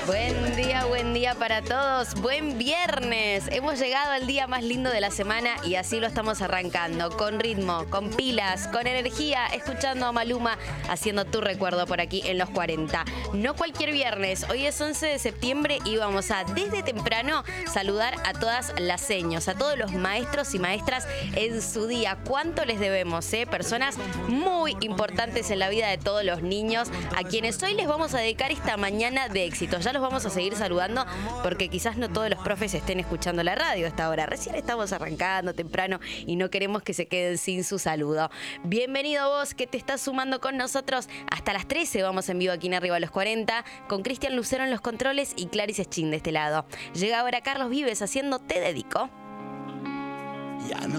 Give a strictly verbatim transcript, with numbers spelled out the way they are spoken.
Buen día, buen día para todos. Buen viernes. Hemos llegado al día más lindo de la semana y así lo estamos arrancando. Con ritmo, con pilas, con energía, escuchando a Maluma, haciendo tu recuerdo por aquí en los cuarenta. No cualquier viernes. Hoy es once de septiembre y vamos a, desde temprano, saludar a todas las seños, a todos los maestros y maestras en su día. ¿Cuánto les debemos, eh? Personas muy importantes en la vida de todos los niños, a quienes hoy les vamos a dedicar esta mañana de éxito. Ya los vamos a seguir saludando porque quizás no todos los profes estén escuchando la radio a esta hora. Recién estamos arrancando temprano y no queremos que se queden sin su saludo. Bienvenido vos que te estás sumando con nosotros. Hasta las trece vamos en vivo aquí en Arriba a los cuarenta con Cristian Lucero en los controles y Clarice Chin de este lado. Llega ahora Carlos Vives haciendo Te Dedico. Ya no